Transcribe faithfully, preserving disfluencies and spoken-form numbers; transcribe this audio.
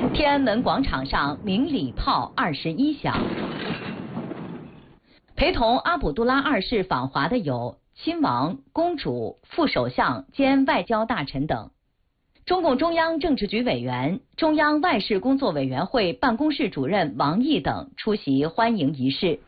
天安门广场上鸣礼炮二十一响。陪同阿卜杜拉二世访华的有亲王、公主、副首相兼外交大臣等。中共中央政治局委员、中央外事工作委员会办公室主任王毅等出席欢迎仪式。